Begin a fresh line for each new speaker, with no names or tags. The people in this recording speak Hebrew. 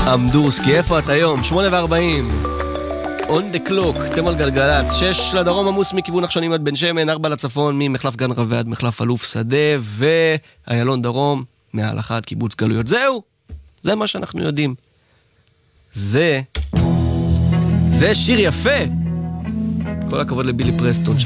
אמדורסקי, איפה את היום? 8:40 on the clock, אתם על גלגלץ. 6 לדרום עמוס מכיוון נחשונים עד בן שמן, 4 לצפון ממחלף גן רווה עד מחלף אלוף שדה, ואיילון דרום מההלכה עד קיבוץ גלויות. זהו, זה מה שאנחנו יודעים. זה שיר יפה. כל הכבוד לבילי פרסטון